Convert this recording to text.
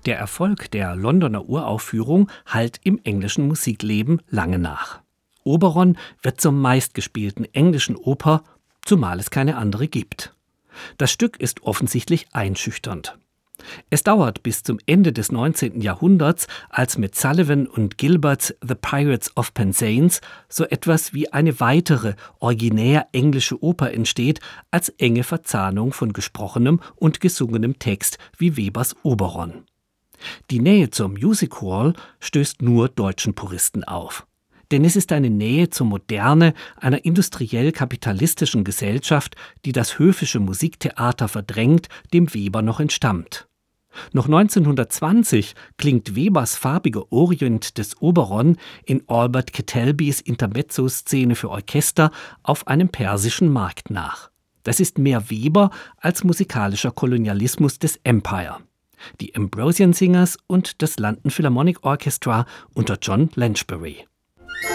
Der Erfolg der Londoner Uraufführung hallt im englischen Musikleben lange nach. Oberon wird zur meistgespielten englischen Oper, zumal es keine andere gibt. Das Stück ist offensichtlich einschüchternd. Es dauert bis zum Ende des 19. Jahrhunderts, als mit Sullivan und Gilberts The Pirates of Penzance so etwas wie eine weitere, originär englische Oper entsteht, als enge Verzahnung von gesprochenem und gesungenem Text wie Webers Oberon. Die Nähe zur Music Hall stößt nur deutschen Puristen auf. Denn es ist eine Nähe zur Moderne einer industriell-kapitalistischen Gesellschaft, die das höfische Musiktheater verdrängt, dem Weber noch entstammt. Noch 1920 klingt Webers farbige Orient des Oberon in Albert Kettelbys Intermezzo-Szene für Orchester auf einem persischen Markt nach. Das ist mehr Weber als musikalischer Kolonialismus des Empire. Die Ambrosian Singers und das London Philharmonic Orchestra unter John Lanchbery.